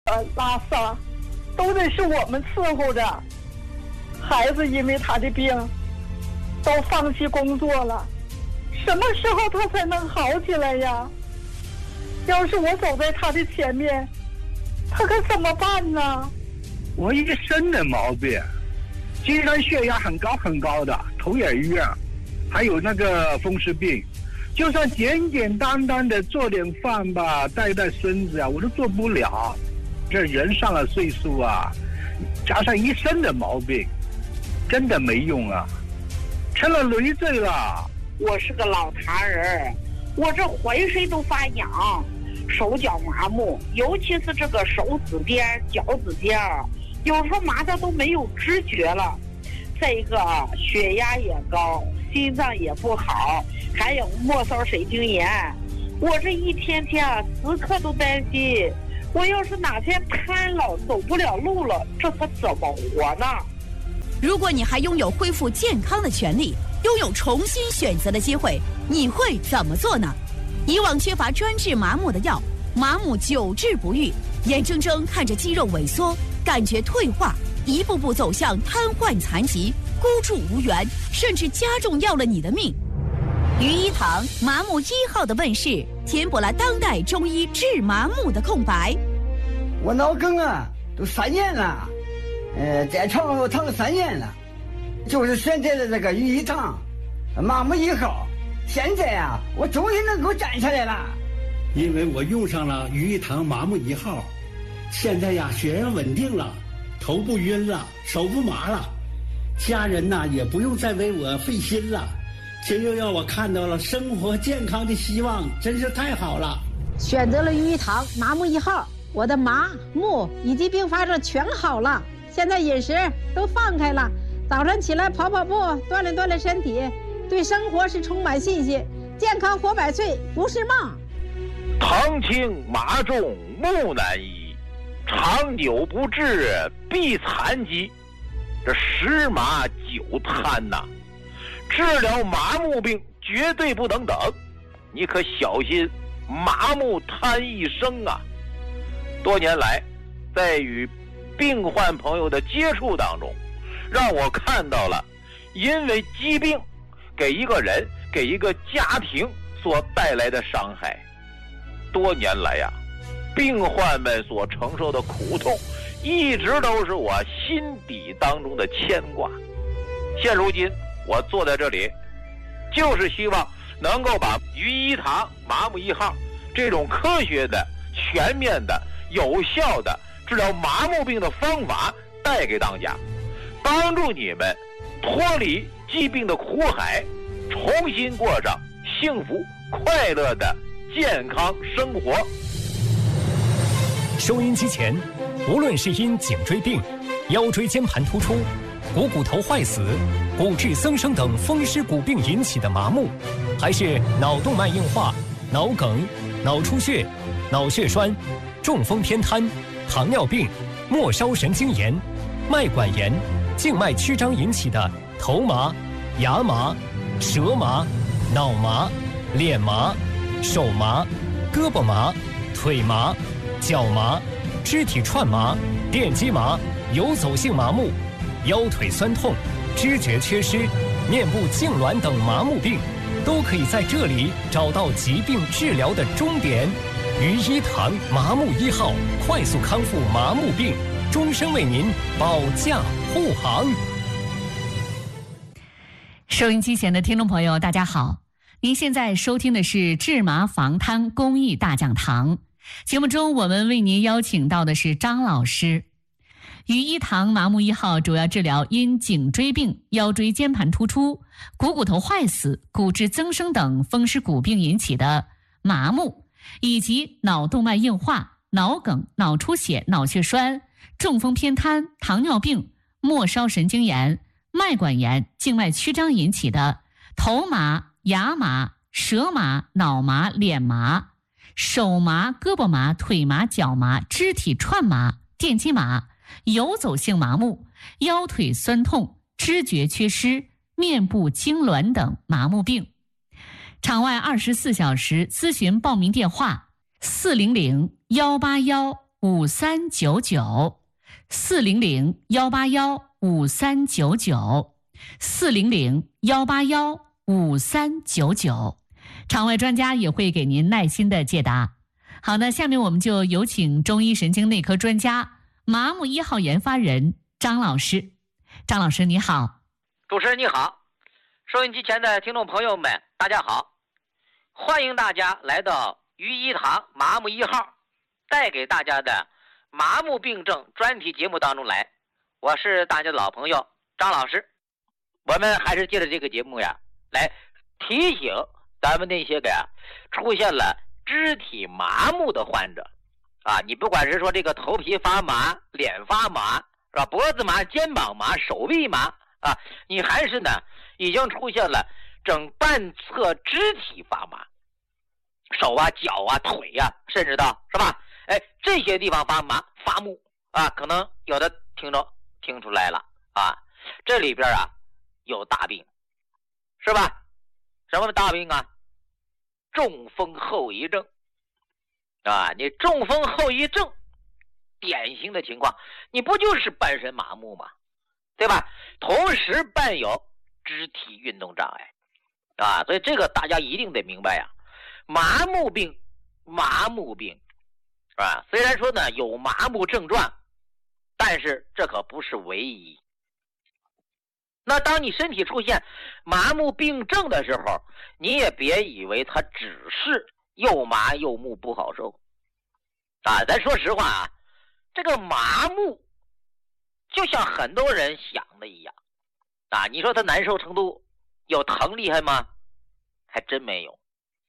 拉撒，都得是我们伺候着。孩子因为他的病，都放弃工作了，什么时候他才能好起来呀？要是我走在他的前面，他可怎么办呢？ 我一身的毛病，经常血压很高很高的，头也晕，还有那个风湿病。就算简简单单的做点饭吧，带带孙子啊，我都做不了。这人上了岁数啊，加上一身的毛病，真的没用啊，成了累赘了。 我是个老茶人，我这浑身都发痒，手脚麻木，尤其是这个手指边、脚趾尖，有时候麻的都没有知觉了。再一个血压也高，心脏也不好，还有末梢神经炎。我这一天天时刻都担心，我要是哪天瘫了，走不了路了，这可怎么活呢？ 如果你还拥有恢复健康的权利，拥有重新选择的机会，你会怎么做呢？以往缺乏专治麻木的药，麻木久治不愈，眼睁睁看着肌肉萎缩，感觉退化，一步步走向瘫痪残疾，孤注无援，甚至加重要了你的命。于一堂麻木1号的问世，填补了当代中医治麻木的空白。 我脑梗啊，都3年了，在床上躺了3年了，就是选择了这个于一堂麻木1号。现在啊，我终于能够站起来了。 因为我用上了于一堂麻木1号，现在呀，血压稳定了，头不晕了，手不麻了，家人呐也不用再为我费心了，这又让我看到了生活健康的希望，真是太好了。 选择了于一堂麻木1号，我的麻木以及并发症全好了，现在饮食都放开了，早上起来跑跑步，锻炼锻炼身体，对生活是充满信心，健康活100岁不是梦。 疼轻麻重木难医，长久不治必残疾。这10麻9瘫呐，治疗麻木病绝对不能等，你可小心麻木瘫一生啊！多年来，在与病患朋友的接触当中，让我看到了因为疾病给一个人、给一个家庭所带来的伤害。多年来呀，病患们所承受的苦痛，一直都是我心底当中的牵挂。现如今，我坐在这里，就是希望能够把于一堂麻木1号这种科学的、全面的、有效的治疗麻木病的方法带给大家，帮助你们脱离疾病的苦海，重新过上幸福快乐的健康生活。 收音机前，无论是因颈椎病、腰椎间盘突出、股头坏死、骨质增生等风湿骨病引起的麻木，还是脑动脉硬化、脑梗、脑出血、脑血栓、中风偏瘫、糖尿病、末梢神经炎、脉管炎、静脉曲张引起的头麻、牙麻、舌麻、脑麻、脸麻、手麻、胳膊麻、腿麻、脚麻、肢体串麻、电击麻、游走性麻木、腰腿酸痛、知觉缺失、面部痉挛等麻木病，都可以在这里找到疾病治疗的终点。于一堂麻木1号，快速康复麻木病，终身为您保驾护航。 收音机前的听众朋友，大家好，您现在收听的是治麻防瘫公益大讲堂。节目中我们为您邀请到的是张老师。于一堂麻木1号主要治疗因颈椎病、腰椎间盘突出、股头坏死、骨质增生等风湿骨病引起的麻木，以及脑动脉硬化、脑梗、脑出血、脑血栓、中风偏瘫、糖尿病、末梢神经炎、脉管炎、静脉曲张引起的头麻、牙麻、舌麻、脑麻、脸麻、手麻、胳膊麻、腿麻、脚麻、肢体串麻、电击麻、游走性麻木、腰腿酸痛、知觉缺失、面部痉挛等麻木病。场外24小时咨询报名电话：400-181-5888 ，400-181-5399，400-181-5399，场外专家也会给您耐心的解答。好，那下面我们就有请中医神经内科专家、麻木1号研发人张老师。张老师你好。 主持人你好，收音机前的听众朋友们大家好，欢迎大家来到于一堂麻木1号带给大家的麻木病症专题节目当中来，我是大家的老朋友张老师。我们还是借着这个节目呀，来提醒咱们那些个呀出现了肢体麻木的患者啊，你不管是说这个头皮发麻、脸发麻，是吧？脖子麻、肩膀麻、手臂麻啊，你还是呢已经出现了整半侧肢体发麻，手啊、脚啊、腿啊，甚至到是吧？哎，这些地方发麻发木啊，可能有的听众听出来了啊，这里边啊有大病，是吧？什么大病啊？中风后遗症啊！你中风后遗症典型的情况，你不就是半身麻木吗？对吧？同时伴有肢体运动障碍啊，所以这个大家一定得明白呀。麻木病啊，虽然说呢有麻木症状，但是这可不是唯一。那当你身体出现麻木病症的时候，你也别以为它只是又麻又木不好受啊！咱说实话啊，这个麻木就像很多人想的一样啊，你说它难受程度有疼厉害吗？还真没有，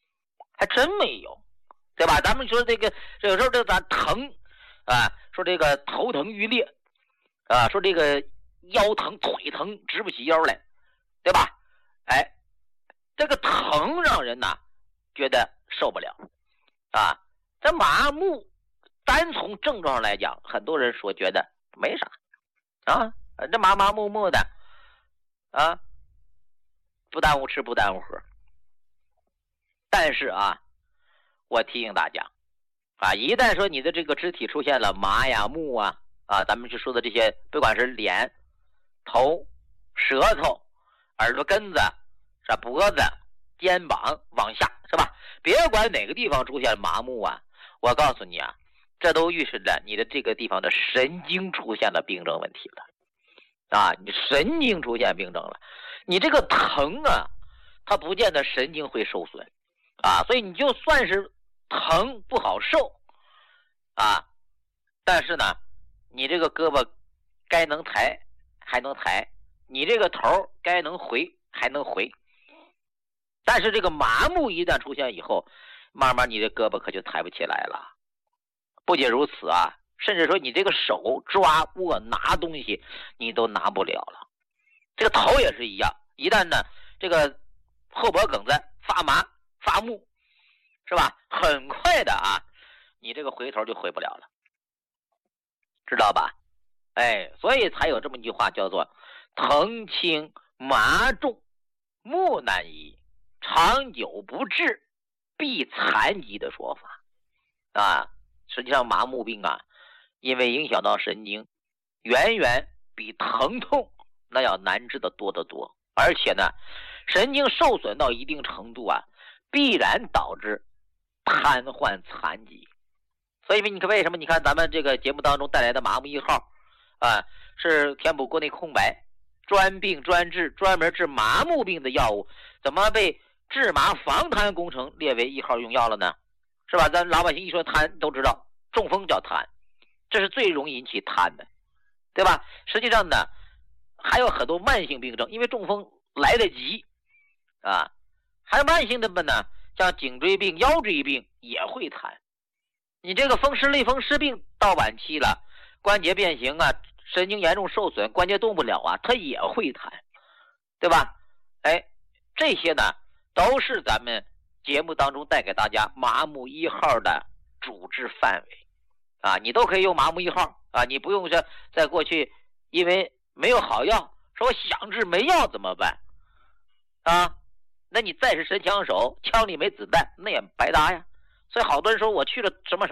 对吧？咱们说这个有时候这咱疼啊，说这个头疼欲裂啊，说这个腰疼腿疼直不起腰来，对吧？哎，这个疼让人呐觉得受不了啊。这麻木单从症状上来讲，很多人说觉得没啥啊，这麻木的啊，不耽误吃不耽误喝。但是啊，我提醒大家啊，一旦说你的这个肢体出现了麻呀木啊，咱们就说的这些，不管是脸、头、舌头、耳朵根子、是吧？脖子、肩膀往下，是吧？别管哪个地方出现麻木啊，我告诉你啊，这都预示着你的这个地方的神经出现了病症问题了啊！你神经出现病症了，你这个疼啊，它不见得神经会受损啊，所以你就算是疼不好受啊，但是呢，你这个胳膊该能抬还能抬，你这个头该能回还能回，但是这个麻木一旦出现以后，慢慢你的胳膊可就抬不起来了。不仅如此啊，甚至说你这个手抓握拿东西你都拿不了了。这个头也是一样，一旦呢这个后脖梗子发麻发木，是吧？很快的啊，你这个回头就回不了了，知道吧？哎，所以才有这么一句话叫做疼轻麻重木难医，长久不治必残疾的说法啊。实际上麻木病啊，因为影响到神经，远远比疼痛那要难治的多得多，而且呢神经受损到一定程度啊，必然导致瘫痪残疾。所以你看为什么你看咱们这个节目当中带来的麻木1号啊，是填补国内空白，专病专治，专门治麻木病的药物，怎么被治麻防瘫工程列为1号用药了呢？是吧？咱老百姓一说瘫都知道，中风叫瘫，这是最容易引起瘫的，对吧？实际上呢，还有很多慢性病症，因为中风来得急啊，还有慢性的呢，像颈椎病、腰椎病也会瘫。你这个风湿类风湿病到晚期了，关节变形啊，神经严重受损，关节动不了啊，它也会瘫，对吧？哎，这些呢都是咱们节目当中带给大家麻木1号的主治范围啊，你都可以用麻木1号啊，你不用说在过去因为没有好药，说我想治没药怎么办啊？那你再是神枪手，枪里没子弹，那也白搭呀。所以好多人说我去了什么什么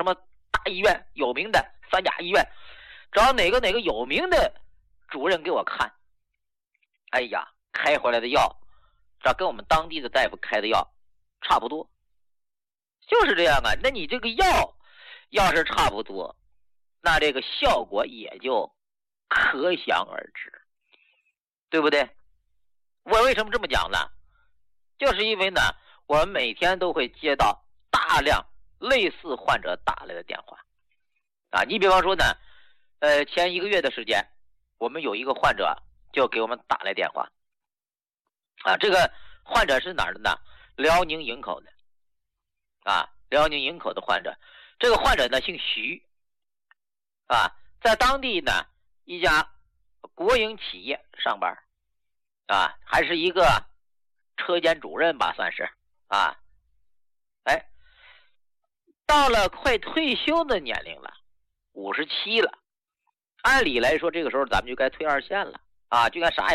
大医院，有名的3甲医院，找哪个有名的主任给我看。哎呀，开回来的药，这跟我们当地的大夫开的药差不多，就是这样啊。那你这个药要是差不多，那这个效果也就可想而知，对不对？我为什么这么讲呢？就是因为呢，我们每天都会接到大量类似患者打来的电话啊。你比方说呢，前1个月的时间，我们有一个患者就给我们打来电话啊。这个患者是哪儿的呢？辽宁营口的啊，辽宁营口的患者。这个患者呢姓徐啊，在当地呢一家国营企业上班啊，还是一个车间主任吧，算是啊。哎，到了快退休的年龄了，57了。按理来说，这个时候咱们就该退2线了啊，就该啥也